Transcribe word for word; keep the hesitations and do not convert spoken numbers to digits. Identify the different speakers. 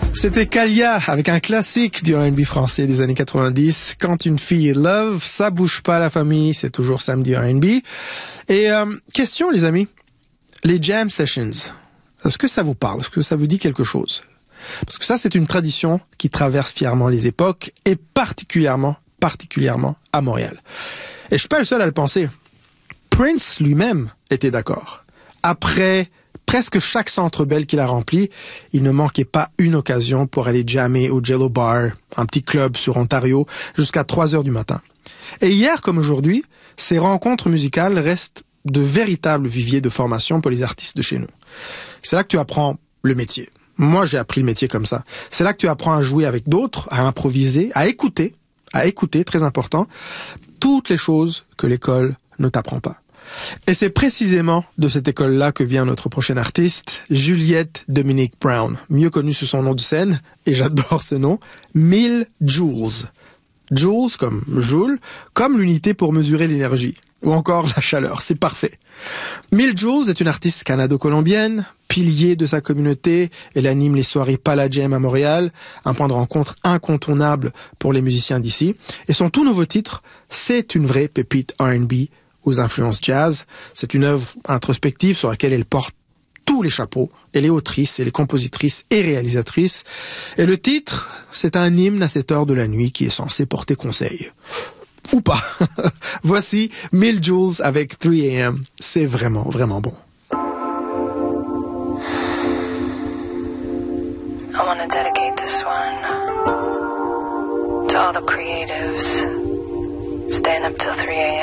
Speaker 1: C'était Kalia avec un classique du R and B français des années quatre-vingt-dix. Quand une fille est love, ça bouge pas la famille, c'est toujours samedi R and B. Et euh, question les amis, les jam sessions, est-ce que ça vous parle? Est-ce que ça vous dit quelque chose? Parce que ça, c'est une tradition qui traverse fièrement les époques et particulièrement, particulièrement à Montréal. Et je suis pas le seul à le penser. Prince lui-même était d'accord. Après presque chaque Centre Bell qu'il a rempli, il ne manquait pas une occasion pour aller jammer au Jello Bar, un petit club sur Ontario, jusqu'à trois heures du matin. Et hier comme aujourd'hui, ces rencontres musicales restent de véritables viviers de formation pour les artistes de chez nous. C'est là que tu apprends le métier. Moi, j'ai appris le métier comme ça. C'est là que tu apprends à jouer avec d'autres, à improviser, à écouter, à écouter, très important, toutes les choses que l'école ne t'apprend pas. Et c'est précisément de cette école-là que vient notre prochaine artiste, Juliette Dominique Brown, mieux connue sous son nom de scène, et j'adore ce nom, Mill Joules. Joules comme Joule, comme l'unité pour mesurer l'énergie, ou encore la chaleur, c'est parfait. Mill Joules est une artiste canado-colombienne, pilier de sa communauté, elle anime les soirées Palajam à Montréal, un point de rencontre incontournable pour les musiciens d'ici, et son tout nouveau titre, c'est une vraie pépite R and B aux influences jazz. C'est une œuvre introspective sur laquelle elle porte tous les chapeaux. Elle est autrice, elle est compositrice et réalisatrice. Et le titre, c'est un hymne à cette heure de la nuit qui est censé porter conseil. Ou pas. Voici Mill Joules avec three a m. C'est vraiment, vraiment bon.
Speaker 2: I want to dedicate this one to all the creatives staying up till three a m